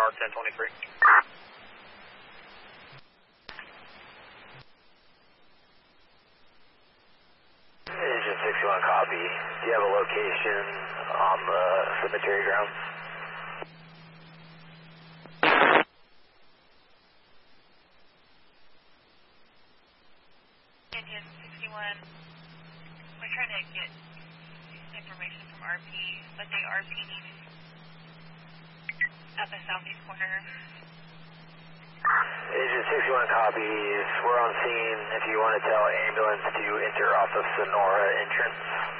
Sonora 1023. Agent 61, copy. Do you have a location on the cemetery grounds? Agent 61, we're trying to get information from RP, but they RP needs at the southeast corner. Agent 61 copies. We're on scene if you want to tell ambulance to enter off of Sonora entrance.